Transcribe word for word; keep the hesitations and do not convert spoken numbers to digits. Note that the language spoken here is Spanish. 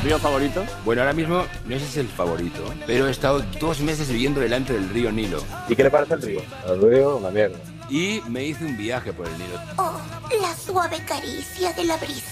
río favorito? Bueno, ahora mismo no sé si es el favorito, pero he estado dos meses viviendo delante del río Nilo. ¿Y qué le parece el río? El río, una mierda. Y me hice un viaje por el Nilo. Oh, la suave caricia de la brisa.